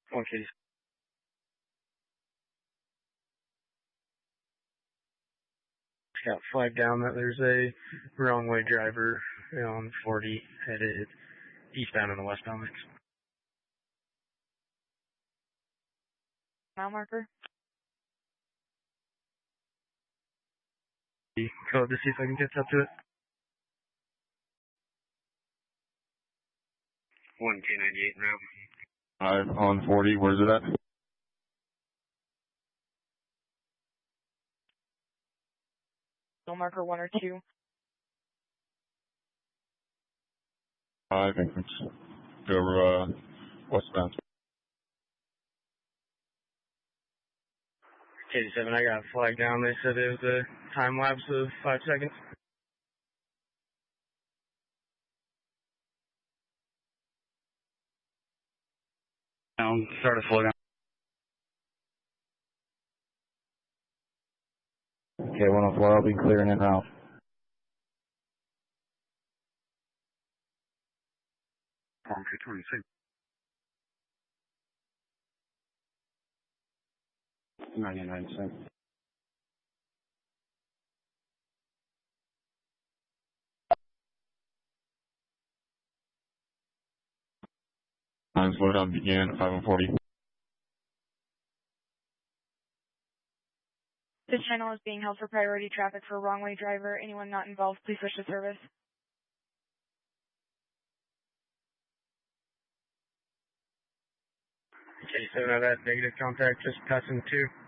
Okay. Got flagged down that there's a wrong way driver on 40 headed eastbound in the westbound mix. Mile marker. Code to see if I can catch up to it. 1K98 route. On 40, where's it at? Mile marker 1 or 2. I think it's go westbound. K7, I got flagged down. They said it was a time lapse of 5 seconds. Down, start to slow down. Okay, 104, I'll be clearing it now. On 226. 99 cents. Slow down began at 5:40. This channel is being held for priority traffic for wrong way driver. Anyone not involved, please switch to service. K7, I've had negative contact just passing 2.